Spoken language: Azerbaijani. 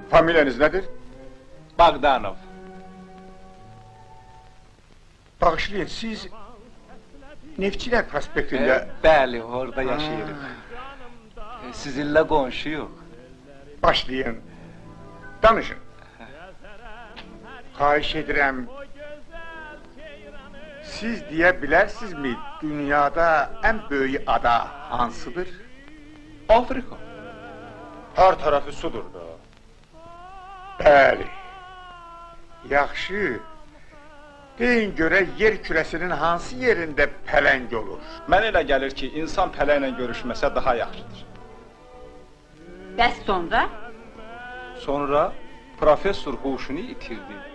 Familiyeniz nedir? Bagdanov. Bağışlayın, siz... Neftçiler prospektinde... Bəli, orada yaşayırıq. Sizinlə qonşuyuq. Başlayın. Danışın. Xahiş edirəm. Siz deyə bilərsinizmi, dünyada ən böyük ada hansıdır? Afrika. Her tarafı sudur da. Bəli. Yaxşı. Deyin görə yer kürəsinin hansı yerində pələng olur? Mən elə gəlir ki, insan pələklə görüşməsə daha yaxşıdır. Bəs sonra? Sonra professor huşunu itirdi.